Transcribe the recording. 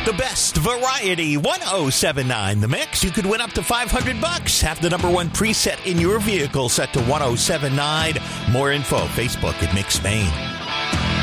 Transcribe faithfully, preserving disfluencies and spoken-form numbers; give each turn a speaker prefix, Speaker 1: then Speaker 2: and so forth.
Speaker 1: The best variety, one oh seven nine The Mix. You could win up to five hundred bucks. Have the number one preset in your vehicle set to one oh seven nine. More info, Facebook at Mix Maine.